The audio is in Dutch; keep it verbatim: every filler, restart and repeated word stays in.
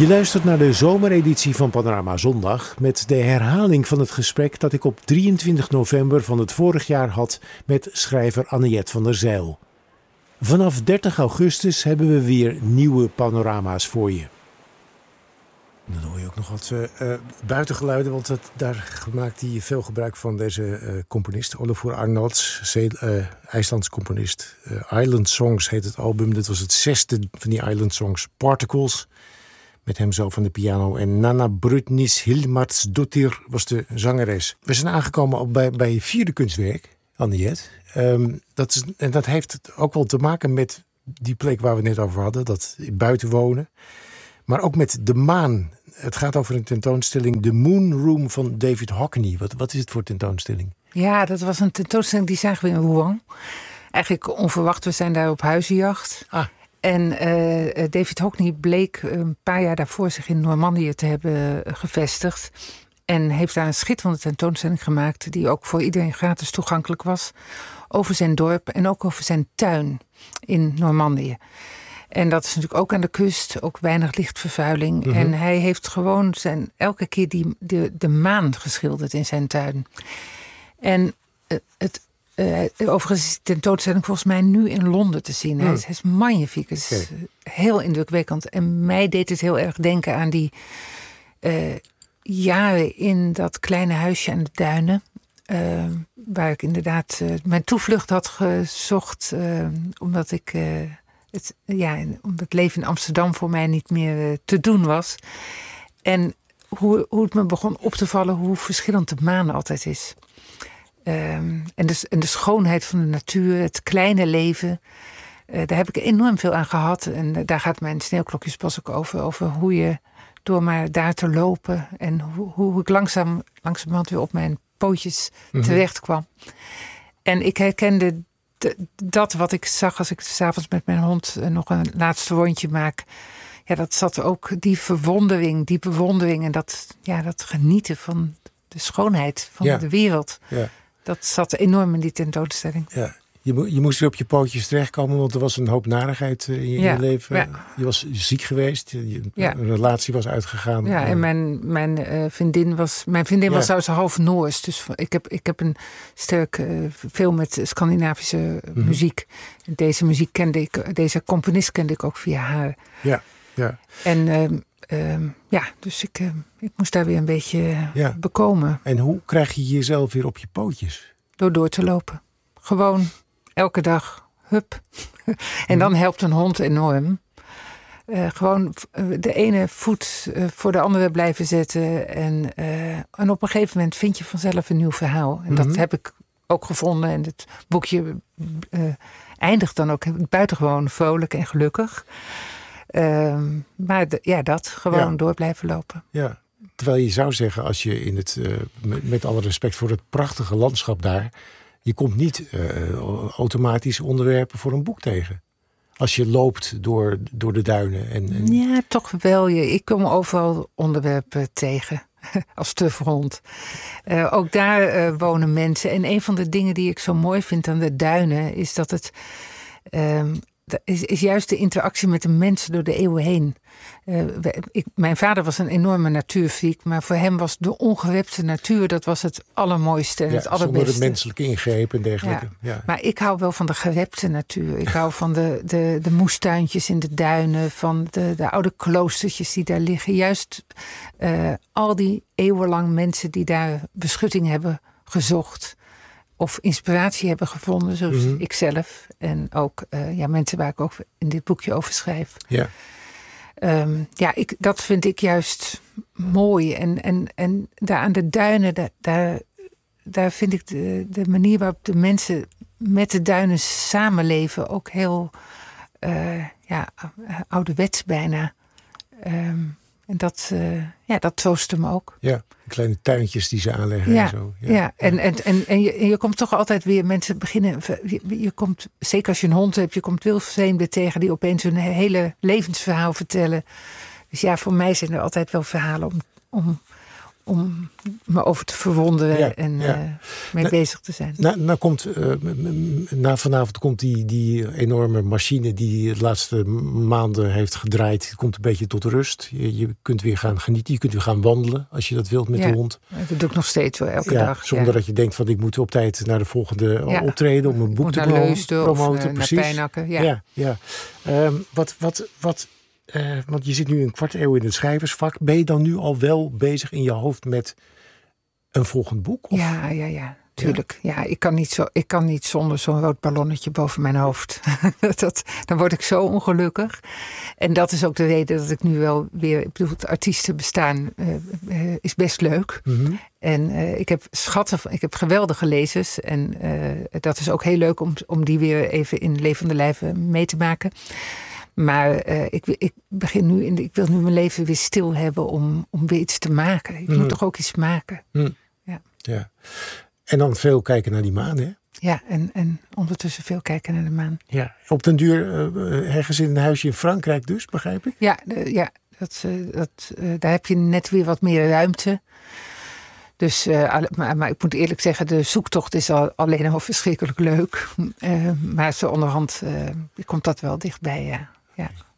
Je luistert naar de zomereditie van Panorama Zondag met de herhaling van het gesprek dat ik op drieëntwintig november van het vorig jaar had met schrijver Anniette van der Zijl. Vanaf dertig augustus hebben we weer nieuwe panorama's voor je. Dan hoor je ook nog wat uh, buitengeluiden, want dat, daar maakt hij veel gebruik van deze uh, componist, Olafur Arnalds, uh, IJslands componist. Uh, Island Songs heet het album. Dit was het zesde van die Island Songs. Particles, met hem zelf aan de piano. En Nana Brutnis Hilmarsdottir was de zangeres. We zijn aangekomen op bij, bij je vierde kunstwerk, Anniette. Um, dat is, en dat heeft ook wel te maken met die plek waar we net over hadden, dat buiten wonen. Maar ook met de maan. Het gaat over een tentoonstelling, The Moon Room van David Hockney. Wat, wat is het voor tentoonstelling? Ja, dat was een tentoonstelling die zagen we in Rouen. Eigenlijk onverwacht, we zijn daar op huizenjacht. Ah. En uh, David Hockney bleek een paar jaar daarvoor zich in Normandië te hebben gevestigd. En heeft daar een schitterende tentoonstelling gemaakt die ook voor iedereen gratis toegankelijk was. Over zijn dorp en ook over zijn tuin in Normandië. En dat is natuurlijk ook aan de kust, ook weinig lichtvervuiling. Mm-hmm. En hij heeft gewoon zijn, elke keer die, de, de maan geschilderd in zijn tuin. En uh, het, uh, overigens is de tentoonstelling volgens mij nu in Londen te zien. Mm. Hij, is, hij is magnifiek, het is okay. Heel indrukwekkend. En mij deed het heel erg denken aan die uh, jaren in dat kleine huisje aan de duinen. Uh, waar ik inderdaad uh, mijn toevlucht had gezocht, uh, omdat ik... Uh, Het, ja, omdat het leven in Amsterdam voor mij niet meer uh, te doen was. En hoe, hoe het me begon op te vallen hoe verschillend de maan altijd is. Um, en, de, en de schoonheid van de natuur, het kleine leven. Uh, daar heb ik enorm veel aan gehad. En uh, daar gaat mijn sneeuwklokjespas ook over. Over hoe je door maar daar te lopen. En hoe, hoe ik langzaam, langzamerhand weer op mijn pootjes mm-hmm. terecht kwam. En ik herkende... dat wat ik zag als ik 's avonds met mijn hond nog een laatste rondje maak. Ja, dat zat ook die verwondering, die bewondering en dat, ja, dat genieten van de schoonheid van ja. de wereld. Ja. Dat zat enorm in die tentoonstelling. Ja. Je, je moest weer op je pootjes terechtkomen, want er was een hoop narigheid in je, ja. in je leven. Ja. Je was ziek geweest, je, ja. een relatie was uitgegaan. Ja, en mijn, mijn uh, vriendin was, mijn vriendin ja. was trouwens half Noors. Dus ik heb, ik heb een sterk uh, veel met Scandinavische mm-hmm. muziek. Deze muziek kende ik, deze componist kende ik ook via haar. Ja, ja. En uh, uh, ja, dus ik, uh, ik moest daar weer een beetje ja. bekomen. En hoe krijg je jezelf weer op je pootjes? Door door te lopen. Gewoon elke dag, hup. En dan helpt een hond enorm. Uh, gewoon de ene voet uh, voor de andere blijven zetten. En, uh, en op een gegeven moment vind je vanzelf een nieuw verhaal. En mm-hmm. dat heb ik ook gevonden. En het boekje uh, eindigt dan ook buitengewoon vrolijk en gelukkig. Uh, maar de, ja, dat. Gewoon ja. door blijven lopen. Ja. Terwijl je zou zeggen, als je in het, uh, met, met alle respect voor het prachtige landschap daar... Je komt niet uh, automatisch onderwerpen voor een boek tegen. Als je loopt door, door de duinen. En, en... Ja, toch wel. Ik kom overal onderwerpen tegen. Als tufhond. Uh, ook daar uh, wonen mensen. En een van de dingen die ik zo mooi vind aan de duinen... is dat het... Um, Is, is juist de interactie met de mensen door de eeuwen heen. Uh, ik, mijn vader was een enorme natuurfreak, maar voor hem was de ongerepte natuur, dat was het allermooiste en ja, het allerbeste. Zonder de menselijke ingreep en dergelijke. Ja. Ja. Maar ik hou wel van de gerepte natuur. Ik hou van de, de, de moestuintjes in de duinen, van de, de oude kloostertjes die daar liggen. Juist uh, al die eeuwenlang mensen die daar beschutting hebben gezocht. Of inspiratie hebben gevonden, zoals mm-hmm. ikzelf. En ook uh, ja, mensen waar ik ook in dit boekje over schrijf. Ja, um, ja ik, dat vind ik juist mooi. En, en, en daar aan de duinen, daar, daar, daar vind ik de, de manier waarop de mensen met de duinen samenleven ook heel uh, ja, ouderwets bijna. Um, En dat, uh, ja, dat troostte me ook. Ja, kleine tuintjes die ze aanleggen ja, en zo. Ja, ja. En, en, en, en, je, en je komt toch altijd weer mensen beginnen... Je, je komt, zeker als je een hond hebt, je komt veel vreemden tegen... die opeens hun hele levensverhaal vertellen. Dus ja, voor mij zijn er altijd wel verhalen om, om, om me over te verwonderen ja, en ja. uh, mee nou, bezig te zijn. Nou, nou komt, uh, na vanavond komt die, die enorme machine die de laatste maanden heeft gedraaid. Die komt een beetje tot rust. Je, je kunt weer gaan genieten. Je kunt weer gaan wandelen als je dat wilt met ja, de hond. Dat doe ik nog steeds wel, elke ja, dag. Zonder ja. dat je denkt van ik moet op tijd naar de volgende ja. optreden om een boek of te naar pro- Leusden promoten. Of precies. naar Pijnakken. Ja. Ja, ja. Um, wat, wat, wat, uh, want je zit nu een kwart eeuw in het schrijversvak. Ben je dan nu al wel bezig in je hoofd met een volgend boek? Of? Ja, ja, ja. Tuurlijk. Ja, ja ik, kan niet zo, ik kan niet zonder zo'n rood ballonnetje boven mijn hoofd. dat, dan word ik zo ongelukkig. En dat is ook de reden dat ik nu wel weer... Ik bedoel, het artiestenbestaan uh, uh, is best leuk. Mm-hmm. En uh, ik heb schatten, ik heb geweldige lezers. En uh, dat is ook heel leuk om, om die weer even in levende lijven mee te maken. Maar uh, ik, ik begin nu in de, ik wil nu mijn leven weer stil hebben om, om weer iets te maken. Ik mm. moet toch ook iets maken. Mm. Ja. ja. En dan veel kijken naar die maan, hè? Ja, en, en ondertussen veel kijken naar de maan. Ja, op den duur uh, ergens in een huisje in Frankrijk dus, begrijp ik? Ja, de, ja dat, uh, dat, uh, daar heb je net weer wat meer ruimte. Dus, uh, maar, maar ik moet eerlijk zeggen, de zoektocht is al, alleen al verschrikkelijk leuk. Uh, maar zo onderhand uh, komt dat wel dichtbij, ja. ja.